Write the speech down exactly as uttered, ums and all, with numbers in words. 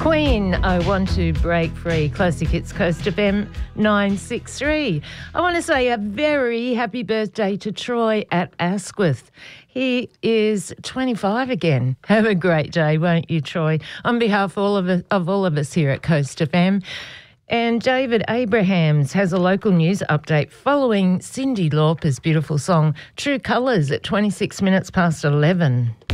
Queen, I Want to Break Free. Classic Hits, Coast F M nine six three. I want to say a very happy birthday to Troy at Asquith. He is twenty-five again. Have a great day, won't you, Troy? On behalf of all of us, of all of us here at Coast F M. And David Abrahams has a local news update following Cyndi Lauper's beautiful song True Colours at twenty-six minutes past eleven.